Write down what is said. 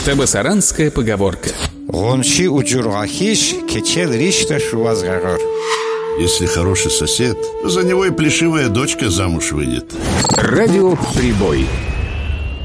Табасаранская поговорка. Гончи уджургахиш, кечел ришта шувазгагор. Если хороший сосед, за него и плешивая дочка замуж выйдет. Радио «Прибой».